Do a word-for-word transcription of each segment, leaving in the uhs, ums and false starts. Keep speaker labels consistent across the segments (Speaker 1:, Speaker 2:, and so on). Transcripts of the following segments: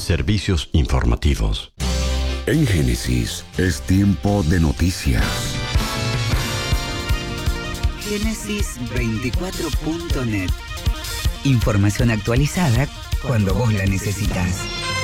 Speaker 1: Servicios informativos.
Speaker 2: En Génesis es tiempo de noticias.
Speaker 3: Génesis veinticuatro punto net. Información actualizada cuando vos la necesitas.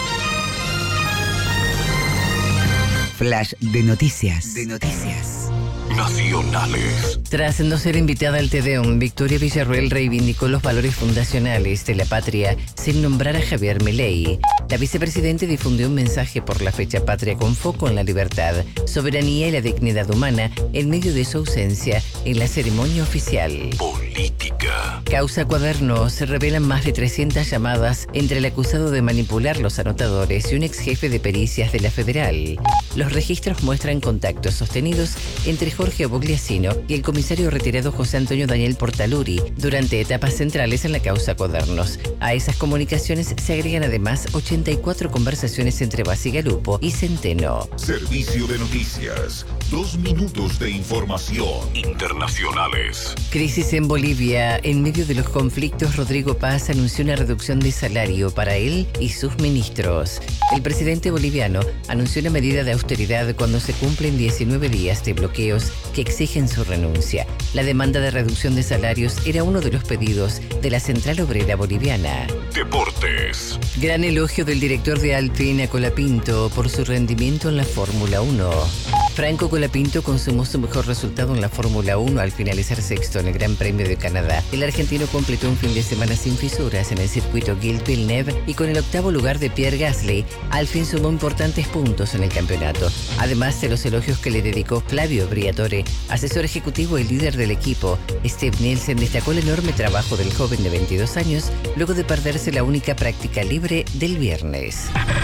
Speaker 3: Flash de noticias. De noticias.
Speaker 2: Nacionales.
Speaker 4: Tras no ser invitada al Te Deum, Victoria Villarroel reivindicó los valores fundacionales de la patria sin nombrar a Javier Milei. La vicepresidenta difundió un mensaje por la fecha patria con foco en la libertad, soberanía y la dignidad humana en medio de su ausencia en la ceremonia oficial.
Speaker 2: Política.
Speaker 4: Causa Cuadernos. Se revelan más de trescientas llamadas entre el acusado de manipular los anotadores y un ex jefe de pericias de la Federal. Los registros muestran contactos sostenidos entre Jorge Bogliasino y el comisario retirado José Antonio Daniel Portaluri durante etapas centrales en la causa Cuadernos. A esas comunicaciones se agregan además ochenta y cuatro conversaciones entre Basigalupo y Centeno.
Speaker 2: Servicio de noticias. Dos minutos de información. Internacionales.
Speaker 4: Crisis en Bolivia. En medio de los conflictos, Rodrigo Paz anunció una reducción de salario para él y sus ministros. El presidente boliviano anunció una medida de austeridad cuando se cumplen diecinueve días de bloqueos que exigen su renuncia. La demanda de reducción de salarios era uno de los pedidos de la Central Obrera Boliviana.
Speaker 2: Deportes.
Speaker 4: Gran elogio del director de Alpine a Colapinto por su rendimiento en la Fórmula uno. Franco Colapinto consumó su mejor resultado en la Fórmula uno al finalizar sexto en el Gran Premio de Canadá. El argentino completó un fin de semana sin fisuras en el circuito Gilles Villeneuve y con el octavo lugar de Pierre Gasly, al fin sumó importantes puntos en el campeonato. Además de los elogios que le dedicó Flavio Briatore, asesor ejecutivo y líder del equipo, Steve Nielsen destacó el enorme trabajo del joven de veintidós años luego de perderse la única práctica libre del viernes.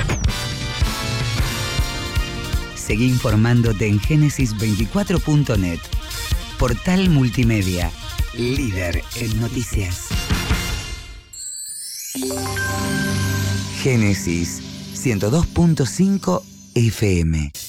Speaker 3: Seguí informándote en Génesis veinticuatro punto net. Portal multimedia, líder en noticias. Génesis ciento dos punto cinco F M.